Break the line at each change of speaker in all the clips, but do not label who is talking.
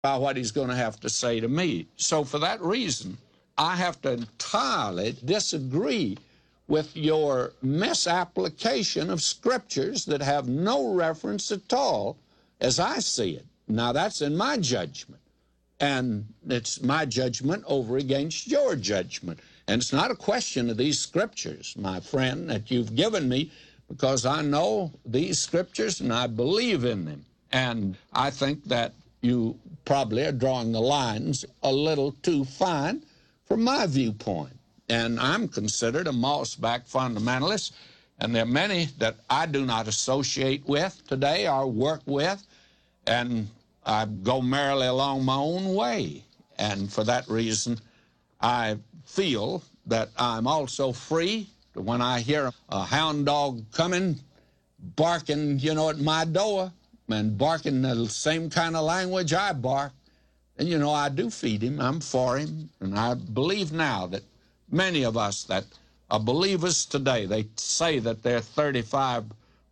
by what he's going to have to say to me. So for that reason, I have to entirely disagree with your misapplication of scriptures that have no reference at all as I see it. Now, that's in my judgment, and it's my judgment over against your judgment. And it's not a question of these scriptures, my friend, that you've given me, because I know these scriptures and I believe in them. And I think that you probably are drawing the lines a little too fine from my viewpoint. And I'm considered a moss-back fundamentalist, and there are many that I do not associate with today or work with, and I go merrily along my own way. And for that reason, I feel that I'm also free when I hear a hound dog coming, barking, at my door, and barking the same kind of language I bark. And, I do feed him. I'm for him. And I believe now that many of us that are believers today, they say that they're 35%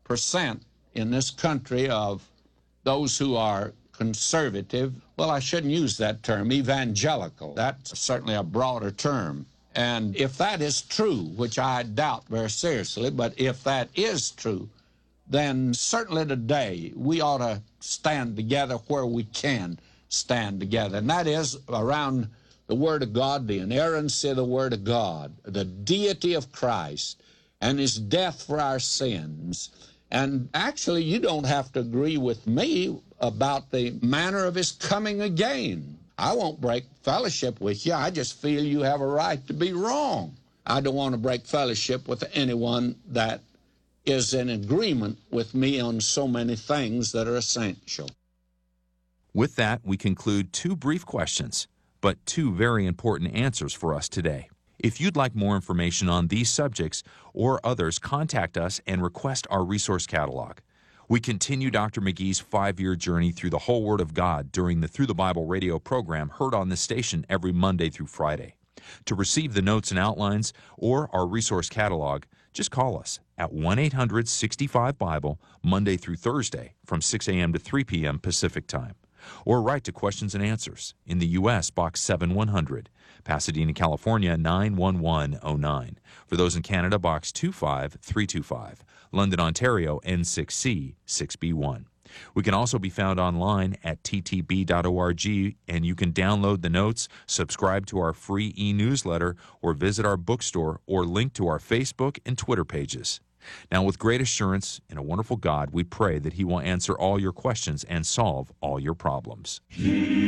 in this country of those who are conservative. Well, I shouldn't use that term, evangelical. That's certainly a broader term. And if that is true, which I doubt very seriously, but if that is true, then certainly today we ought to stand together where we can stand together. And that is around the Word of God, the inerrancy of the Word of God, the deity of Christ, and His death for our sins. And actually, you don't have to agree with me about the manner of His coming again. I won't break fellowship with you. I just feel you have a right to be wrong. I don't want to break fellowship with anyone that is in agreement with me on so many things that are essential.
With that, we conclude two brief questions, but two very important answers for us today. If you'd like more information on these subjects or others, contact us and request our resource catalog. We continue Dr. McGee's 5-year journey through the whole Word of God during the Through the Bible radio program heard on this station every Monday through Friday. To receive the notes and outlines or our resource catalog, just call us at 1-800-65-BIBLE, Monday through Thursday from 6 a.m. to 3 p.m. Pacific Time. Or write to Questions and Answers in the U.S., Box 7100, Pasadena, California, 91109. For those in Canada, Box 25325, London, Ontario, N6C 6B1. We can also be found online at ttb.org, and you can download the notes, subscribe to our free e-newsletter, or visit our bookstore or link to our Facebook and Twitter pages. Now, with great assurance in a wonderful God, we pray that He will answer all your questions and solve all your problems.